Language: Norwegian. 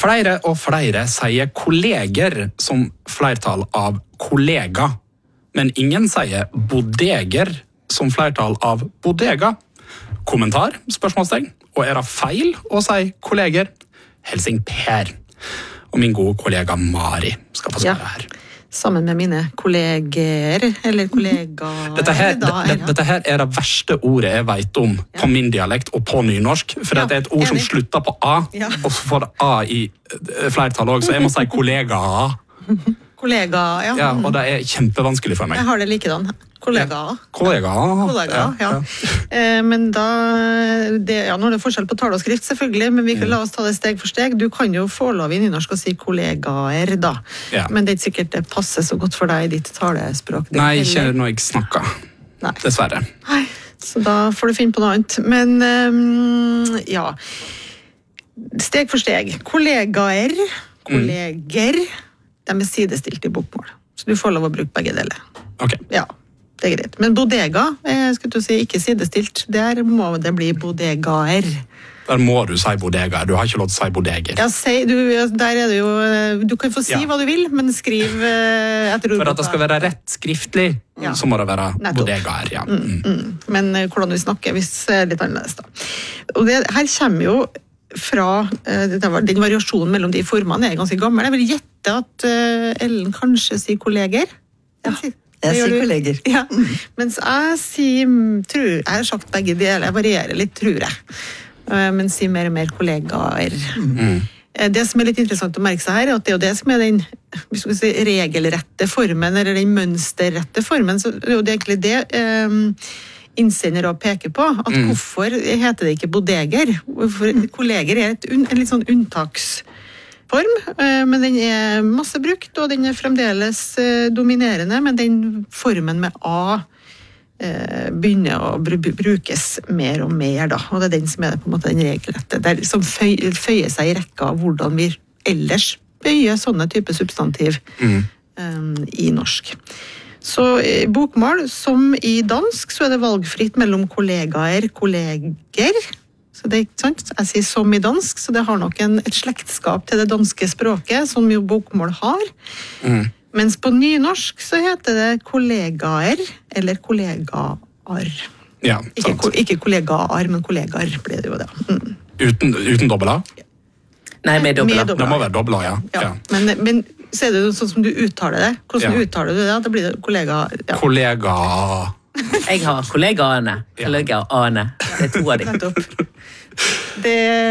Flere og flere sier kolleger som flertall av kollega, men ingen sier bodeger som flertall av bodega. Kommentar, spørsmålstegn, og det feil å si kolleger? Helsing Per. Og min gode kollega Mari skal få svare her. Sammen med mine kolleger, eller kollegaer. Dette her det verste ordet jeg vet om på min dialekt og på nynorsk, for det et ord som slutter på A, og så får det A i flertall også, så jeg må si kollega. Kollega, Ja, og det kjempevanskelig for meg. Jeg har det likedan. Kollega. Kollega. Men da, nå er det forskjell på tale og skrift selvfølgelig, men vi kan la oss ta det steg for steg. Du kan jo få lov i nynorsk å si kollegaer da, men det sikkert det passer så godt for deg i ditt talespråk. Nei, ikke når jeg snakker, dessverre. Nei, så da får du finne på noe annet. Men steg for steg. Kollegaer, kolleger, de sidestilt i bokmål. Så du får lov å bruke begge deler. Ok. Ja. Det greit. Men bodega, skal du si, ikke sidestilt. Der må det bli bodegaer. Der må du si bodegaer. Du har ikke lov til å si bodeger. Ja, der det jo... Du kan få si hva du vil, men skriv etter ordboka. For at det skal være rett skriftlig, så må det være bodegaer. Ja. Men hvordan vi snakker, hvis det litt annerledes da. Og her kommer jo fra den variasjonen mellom de formene ganske gammel. Jeg vil gjette at Ellen kanskje sier kolleger. Jeg sier kolleger. Ja. Mens jeg jeg har sagt begge deler, jeg varierer litt, tror jeg. Men sier mer og mer kollegaer. Det som litt interessant å merke seg her, at det det som den regelrette formen, eller den mønsterrette formen, så det jo egentlig det innsender å peke på, at hvorfor heter det ikke bodeger? Hvorfor kolleger en litt sånn unntaksform, men den masse brukt, og den fremdeles dominerende, men den formen med A begynner å brukes mer og mer, da. Og det den som på en måte den regelrette, som føyer seg i rekka av hvordan vi ellers bøyer sånne type substantiv i norsk. Så bokmål, som i dansk, så det valgfritt mellom kollegaer, kolleger. Så det ikke sant? Jeg sier som i dansk, så det har nok et slektskap til det danske språket, som jo bokmål har. Mens på nynorsk så heter det kollegaer, eller kollegaer. Ja, sant. Ikke kollegaer, men kollegaer blir det jo det. Uten dobbel A? Nei, med dobbel A. Det må være dobbel A, ja. Men så det jo sånn som du uttaler det. Hvordan uttaler du det? Da blir det kollega. Ja. Kollega. Jeg har kollegaene. Kollegaene. Det to av dem. Det